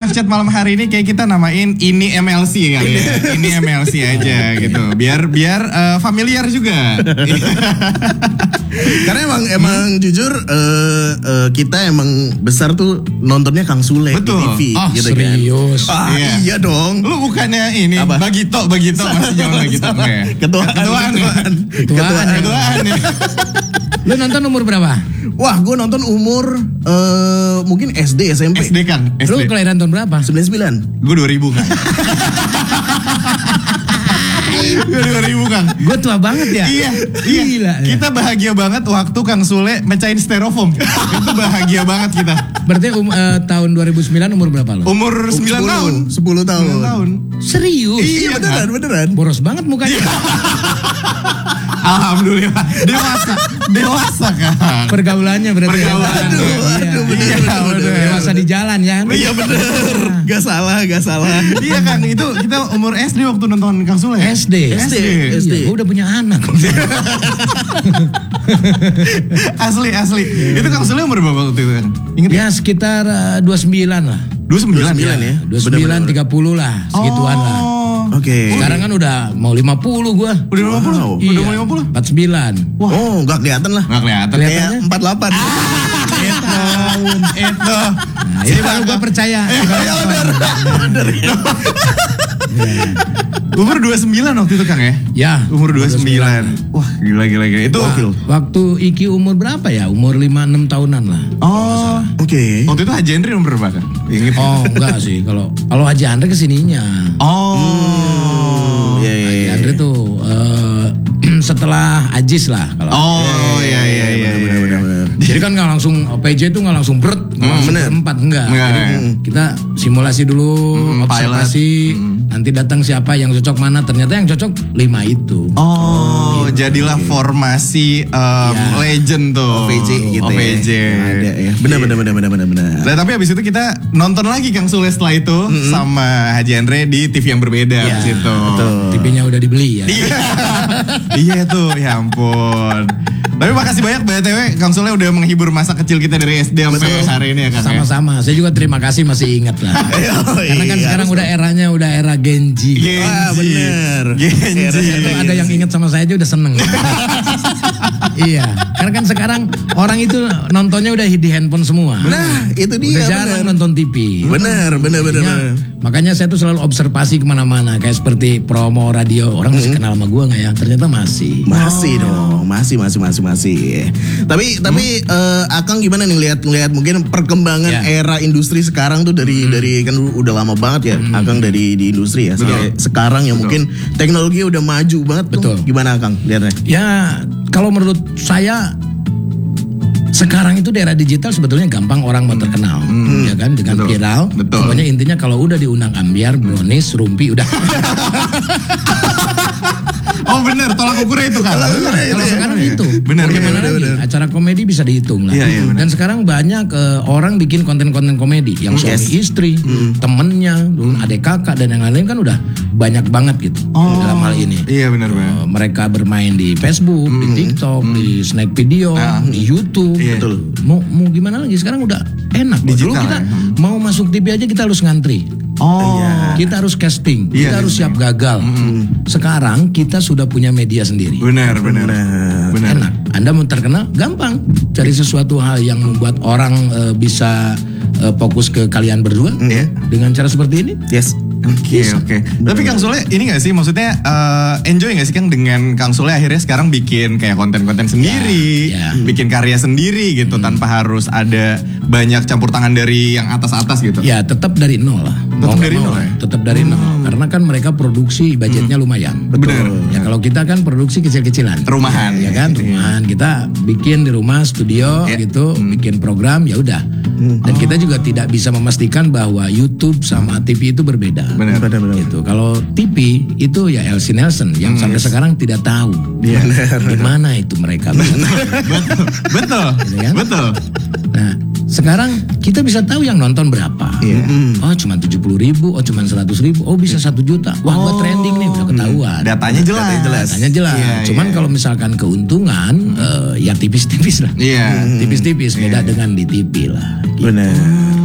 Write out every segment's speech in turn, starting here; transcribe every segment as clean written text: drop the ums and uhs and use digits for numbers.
chat malam hari ini kayak kita namain ini MLC kali ya. Ini MLC aja gitu. Biar familiar juga. Karena emang jujur kita emang besar tuh nontonnya Kang Sule Betul. di TV gitu serius. kan. Iya dong. Lu bukannya ini Bagito masih jauh Bagito ya? Ketuaan ya. Lu nonton umur berapa? Wah, gue nonton umur mungkin SD, SMP. SD Kang. Lu kelahiran tahun berapa? 99. Gue 2000 Kang. Gue 2000 Kang. Gue tua banget ya. Iya. Gila. Kita bahagia banget waktu Kang Sule mecahin styrofoam. Itu bahagia banget kita. Berarti tahun 2009 umur berapa lo? Umur 9 tahun. 10 tahun. Serius? Iya beneran. Boros banget mukanya. Alhamdulillah. Dewasa Kang. Pergaulannya berarti. Aduh, bener. Dewasa di jalan ya. Iya bener. Gak salah. Iya Kang, itu kita umur SD waktu nonton Kang Sule. SD. SD. Gue udah punya anak. Asli. Itu Kang Sule umur berapa waktu itu kan? Ingat Ya sekitar 29 lah. 29 ya? 29, 30 lah. Segituan lah. Oke. Sekarang kan udah mau 50 gua. Udah 50? Wow. Udah Iya, mau 50? 49. Wah. Oh, gak kelihatan lah. Nggak kelihatan. Kayak 48. Itu. Nah, ini baru gua percaya. Bener. Umur 29 waktu itu Kang ya? Ya. Umur 29. Wah, gila. Itu Waktu Iki umur berapa ya? Umur 5-6 tahunan lah. Oh, Oke. waktu itu Haji Henry umur berapa Kang? Ingat? Oh, enggak sih. Kalau Haji Andre kesininya. Oh. Iya. Haji Andre tuh setelah Ajis lah kalau. Oh, iya. Bener. Jadi kan nggak langsung PJ itu nggak langsung berat, nggak langsung bener. berempat enggak. Enggak. Jadi kita simulasi dulu, observasi, nanti datang siapa yang cocok mana. Ternyata yang cocok 5 itu. Oh, jadilah formasi legend tuh. OVJ gitu OVJ. ya. Ada ya. Bener. Nah, tapi habis itu kita nonton lagi Kang Sule setelah itu sama Haji Andre di TV yang berbeda habis itu. TV-nya udah dibeli ya. Iya tuh, ya ampun. Tapi makasih banyak BTW Kang Sule udah menghibur masa kecil kita dari SD sampai hari ini ya Kang. Sama-sama. Saya juga terima kasih masih ingat lah. Karena kan sekarang udah eranya udah era Genji. Wah, bener. Genji. Kalau ada yang ingat sama saya aja udah seneng. Iya, karena kan sekarang orang itu nontonnya udah di handphone semua. Nah, itu dia. Udah jarang nonton TV. Bener. Makanya saya tuh selalu observasi kemana-mana. Kayak seperti promo radio. Orang masih kenal sama gue gak ya? Ternyata masih. Masih dong, masih. Tapi Akang gimana nih ngelihat mungkin perkembangan era industri sekarang tuh dari kan udah lama banget ya Akang dari di industri ya. Sekarang ya mungkin teknologi udah maju banget tuh. Gimana Akang lihatnya? Ya kalau menurut saya sekarang itu di era digital sebetulnya gampang orang mau terkenal, ya kan dengan viral. Pokoknya intinya kalau udah diundang ambiar, brownies, rumpi udah. Oh bener, tolak ukurnya itu kan. Kalau sekarang itu, Bener. acara komedi bisa dihitung lah. Iya, Dan sekarang banyak orang bikin konten-konten komedi yang suami istri, temennya, adik kakak dan yang lain kan udah banyak banget gitu dalam hal ini. Iya benar. Mereka bermain di Facebook, di TikTok, di Snack Video, di YouTube. Betul. Mau gimana lagi? Sekarang udah enak. Dulu kita mau masuk TV aja kita harus ngantri. Kita harus casting, kita harus siap gagal. Sekarang kita sudah punya media sendiri. Benar. Enak. Anda mau terkenal, gampang. Cari sesuatu hal yang membuat orang bisa fokus ke kalian berdua dengan cara seperti ini. Yes. Oke. Tapi Kang Sule ini gak sih maksudnya enjoy gak sih Kang dengan Kang Sule akhirnya sekarang bikin kayak konten-konten sendiri, bikin karya sendiri gitu tanpa harus ada banyak campur tangan dari yang atas-atas gitu. Ya tetap dari nol lah. Tetap dari nol. Karena kan mereka produksi budgetnya lumayan. Benar. Ya kalau kita kan produksi kecil-kecilan. Rumahan. Ya kan rumahan. Kita bikin di rumah studio gitu, bikin program ya udah. Dan kita juga tidak bisa memastikan bahwa YouTube sama TV itu berbeda. Benar. Gitu. Kalau TV itu ya Elsie Nelson yang sampai sekarang tidak tahu di mana itu mereka. Betul. Gitu kan? Betul. Nah, sekarang kita bisa tahu yang nonton berapa. Oh, cuma 70.000, oh cuma 100.000, oh bisa 1 juta. Wah, gua trending nih udah ketahuan. Datanya jelas. Cuman kalau misalkan keuntungan ya tipis-tipis lah. Iya. Tipis-tipis beda dengan di TV lah. Gitu. Benar. Wow.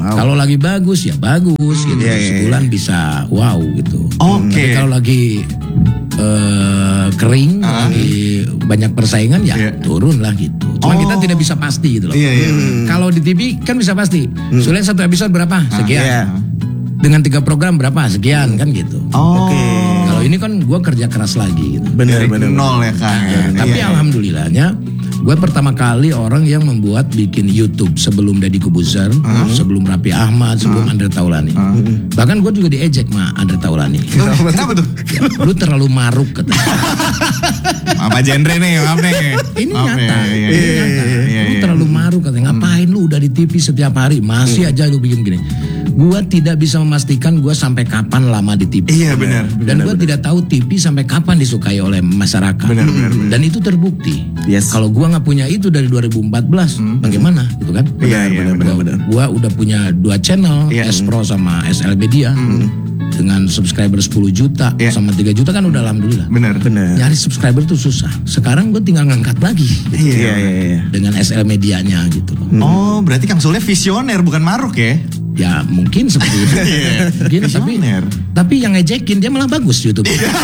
Kalau lagi bagus ya bagus gitu. Sebulan bisa wow gitu. Tapi kalau lagi kering, lagi banyak persaingan ya turun lah gitu. Cuma kita tidak bisa pasti gitu loh. Kalau di TV kan bisa pasti. Sulit satu episode berapa? Sekian. Dengan 3 program berapa? Sekian kan gitu. Kalau ini kan gue kerja keras lagi gitu. Bener. Nol ya kan. Tapi alhamdulillahnya gue pertama kali orang yang membuat bikin YouTube sebelum Deddy Corbuzier, sebelum Raffi Ahmad, sebelum Andre Taulani. Bahkan gue juga diejek sama Andre Taulani. Kenapa tuh? Lu terlalu maruk katanya. Apa genre nih? Maaf nih. Ini nyata. Lu terlalu maruk katanya. Ngapain lu udah di TV setiap hari masih aja lu bikin gini. Gua tidak bisa memastikan gua sampai kapan lama di TV. Iya benar. Dan gua tidak tahu TV sampai kapan disukai oleh masyarakat. Benar. Dan itu terbukti. Yes. Kalau gua nggak punya itu dari 2014, bagaimana gitu kan? Benar. Gua udah punya 2 channel, S Pro sama SL Media. Dengan subscriber 10 juta sama 3 juta kan udah alhamdulillah. Benar. Nyari subscriber tuh susah. Sekarang gue tinggal ngangkat lagi. Iya. Dengan SL Medianya gitu loh. Oh, berarti Kang Sule visioner bukan maruk ya? Ya mungkin seperti itu. Mungkin tapi yang ngejekin dia malah bagus YouTube.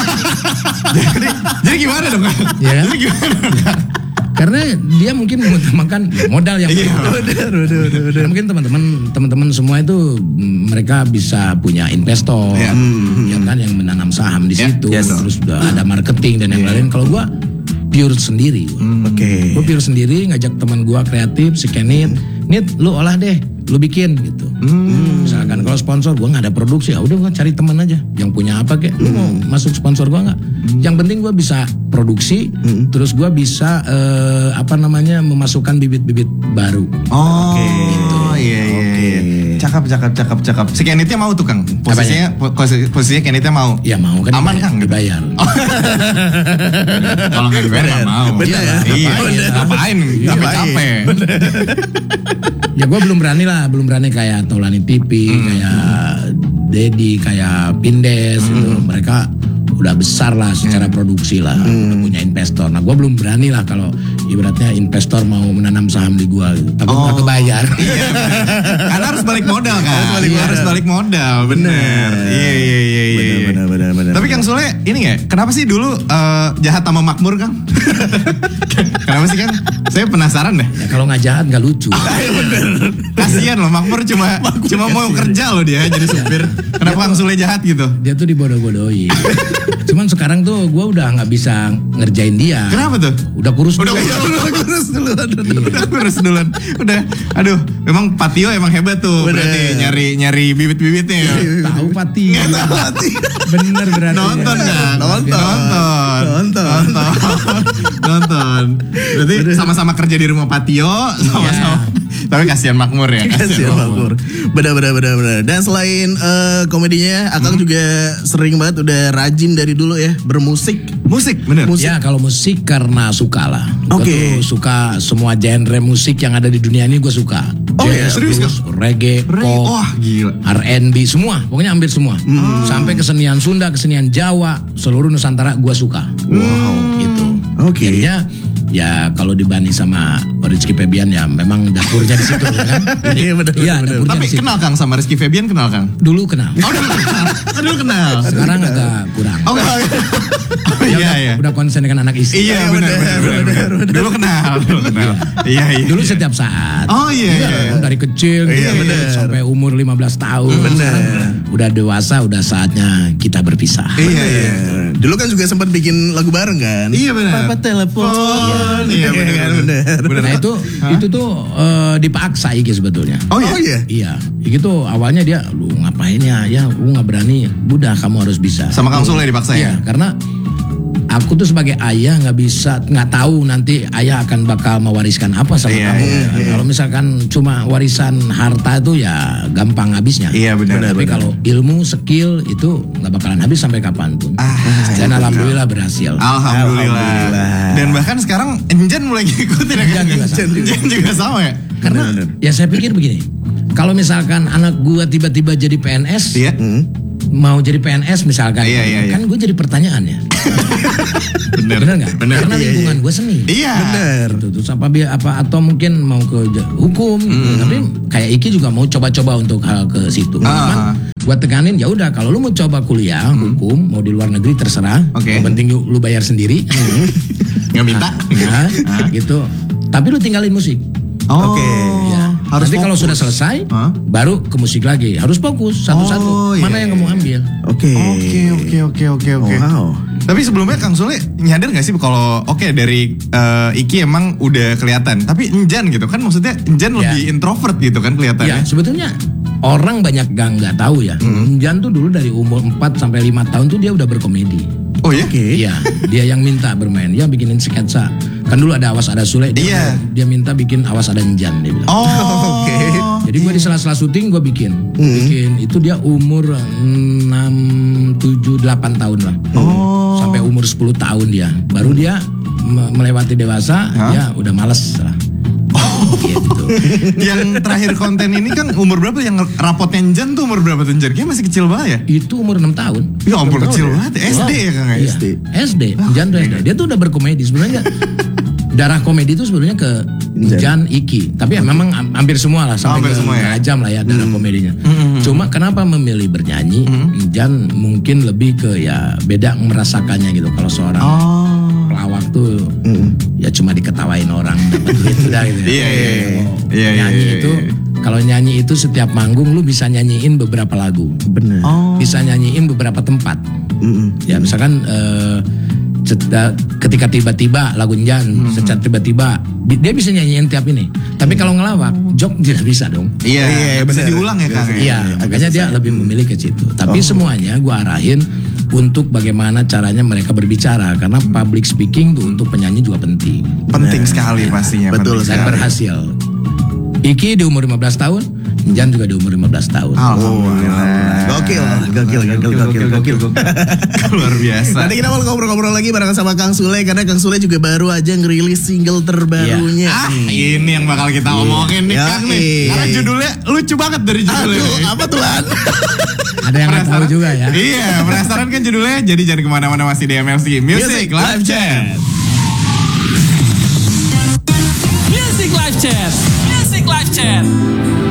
jadi gimana dong Kang? Ya kan? Karena dia mungkin mengutamakan modal yang benar. Mungkin teman-teman semua itu mereka bisa punya investor, ya kan, yang menanam saham di situ, terus udah ada marketing dan yang lain. Kalau gua pure sendiri, gua pure sendiri ngajak teman gua kreatif, si Kenit, lu olah deh, lu bikin gitu. Misalkan kalau sponsor gua nggak ada produksi, ya udah gua cari teman aja yang punya apa kek, lu mau masuk sponsor gua nggak? Yang penting gua bisa produksi, terus gua bisa memasukkan bibit-bibit baru. Iya. Cakep. Si Kenitnya mau tuh Kang. Posisinya Kenitnya mau. Ya mau kan. Aman Kang dibayar. Kalau nggak dibayar nggak mau. Iya. Ngapain? Capek. Ya gue belum berani kayak Taulani TV, kayak Deddy, kayak Pindes gitu. Mereka udah besar lah secara produksi lah, udah punya investor. Nah gue belum berani lah kalau ibaratnya investor mau menanam saham di gue gitu. Tapi nggak kebayar. Iya, karena harus balik modal kan. Harus balik modal, bener. Iya. Bener. Tapi Kang Sule ini ya, kenapa sih dulu jahat sama makmur Kang? Kenapa sih Kang? Saya penasaran deh. Ya, kalau nggak jahat nggak lucu. Kasian loh, makmur cuma mau kerja loh dia jadi supir. Kenapa Kang Sule jahat gitu? Dia tuh dibodoh-bodohin. Cuman sekarang tuh gue udah nggak bisa ngerjain dia. Kenapa tuh? Udah kurus dulu. Udah kurus duluan. Udah, aduh, memang Patio emang hebat tuh. Berarti nyari bibit-bibitnya. Tahu Patio. Bener berarti. Nonton kan? Nonton. Berarti sama-sama kerja di rumah Patio, sama-sama. Tapi kasihan makmur ya. Kasihan makmur. Benar. Dan selain komedinya, Akang juga sering banget udah rajin dari dulu ya bermusik. Musik, bener. Ya kalau musik karena suka lah. Gue suka semua genre musik yang ada di dunia ini gue suka. Jazz, serius blues, reggae, pop, R&B, semua. Pokoknya hampir semua. Sampai kesenian Sunda, kesenian Jawa, seluruh Nusantara gue suka. Wow. Gitu. Jadinya ya kalau dibanding sama Rizky Febian ya memang dapurnya di situ kan. Iya benar. Tapi kenal Kang sama Rizky Febian, kenal Kang? Dulu kenal. Dulu kenal. Sekarang agak kurang. Iya. Udah konsen dengan anak istri. Iya benar. Dulu kenal. Iya. Dulu setiap saat. Oh iya. Dari kecil sampai umur 15 tahun. Benar. Udah dewasa, udah saatnya kita berpisah. Iya. Dulu kan juga sempat bikin lagu bareng kan? Iya benar. Papa telepon. Iya benar. Nah itu tuh dipaksa Iki sebetulnya. Oh iya. Iya. Iki tuh awalnya dia, lu ngapain ya? Ya lu nggak berani. Udah kamu harus bisa. Sama Kang Sule dipaksa ya? Karena aku tuh sebagai ayah nggak tahu nanti ayah akan bakal mewariskan apa sama kamu. Kalau misalkan cuma warisan harta itu ya gampang habisnya. Iya benar. Tapi kalau ilmu, skill itu nggak bakalan habis sampai kapanpun. Dan alhamdulillah berhasil. Alhamdulillah. Dan bahkan sekarang Enjan mulai ngikutin ya kan? Enjan juga sama ya. Karena ya saya pikir begini, kalau misalkan anak gua tiba-tiba jadi PNS, mau jadi PNS misalkan, kan gue jadi pertanyaan ya. Bener nggak? Karena lingkungan gue seni. Iya. Bener. Gitu. Terus apa atau mungkin mau ke hukum, tapi kayak Iki juga mau coba-coba untuk hal ke situ. Cuman gue tekanin ya udah kalau lu mau coba kuliah hukum mau di luar negeri terserah. Yang penting lu bayar sendiri. Nggak minta. Gitu. Tapi lu tinggalin musik. Ya. Harus nanti kalau sudah selesai, baru ke musik lagi. Harus fokus satu-satu. Mana yang kamu ambil? Oke. Wow. Tapi sebelumnya Kang Sule nyadar nggak sih kalau dari Iki emang udah kelihatan. Tapi Enjan gitu kan maksudnya Enjan lebih introvert gitu kan kelihatannya. Ya sebetulnya orang banyak nggak tahu ya. Enjan tuh dulu dari umur 4 sampai 5 tahun tuh dia udah berkomedi. Oh ya? Iya, dia yang minta bermain, dia bikinin sketsa. Kan dulu ada Awas Ada Sule, dia minta bikin Awas Ada Enjan dia bilang. Jadi gue di sela-sela syuting gue bikin itu dia umur 6, 7, 8 tahun lah. Sampai umur 10 tahun dia. Baru dia melewati dewasa, dia udah males lah. Gitu. Yang terakhir konten ini kan umur berapa? Yang rapotnya Enjan tuh umur berapa tuh Enjan? Kayaknya masih kecil banget ya? Itu umur 6 tahun. Ya umur kecil banget. SD ya Kang? SD. Enjan tuh SD. Dia tuh udah berkomedi sebenarnya. Darah komedi itu sebenarnya ke Enjan, Iki. Tapi ya memang hampir semua lah sampai ke Ajam lah ya darah komedinya. Cuma kenapa memilih bernyanyi? Enjan mungkin lebih ke ya beda merasakannya gitu. Kalau seorang pelawak tuh ya cuma diketawain orang dapat duit udah gitu. Nyanyi itu kalau nyanyi itu setiap manggung lu bisa nyanyiin beberapa lagu. Bener. Bisa nyanyiin beberapa tempat. Ya misalkan ketika tiba-tiba lagu Enjan secara tiba-tiba dia bisa nyanyiin tiap ini. Tapi kalau ngelawak jok tidak bisa dong. Iya, bisa diulang ya Kang. Iya, makanya dia lebih memilih ke situ. Tapi semuanya gue arahin untuk bagaimana caranya mereka berbicara karena public speaking tuh untuk penyanyi juga penting. Penting sekali pastinya. Betul sekali. Dan berhasil. Iki di umur 15 tahun, Enjan juga di umur 15 tahun. Alhamdulillah. Gokil. Luar biasa. Nanti kita mau ngobrol-ngobrol lagi bareng sama Kang Sule karena Kang Sule juga baru aja ngerilis single terbarunya. Ini yang bakal kita omongin nih Kang nih. Karena judulnya lucu banget dari judulnya. Aduh, apa tuh Lan? Ada yang nggak tahu juga ya. Iya, penasaran kan judulnya. Jadi jangan kemana-mana, masih di MLC Music Live Chat. Music Live Chat.